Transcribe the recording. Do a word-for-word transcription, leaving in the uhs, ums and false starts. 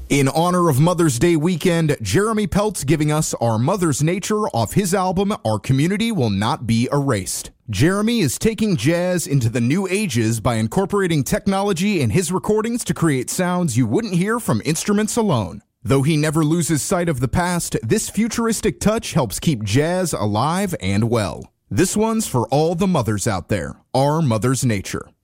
In honor of Mother's Day weekend, Jeremy Peltz giving us Our Mother's Nature off his album, Our Community Will Not Be Erased. Jeremy is taking jazz into the new ages by incorporating technology in his recordings to create sounds you wouldn't hear from instruments alone. Though he never loses sight of the past, this futuristic touch helps keep jazz alive and well. This one's for all the mothers out there, Our Mother's Nature.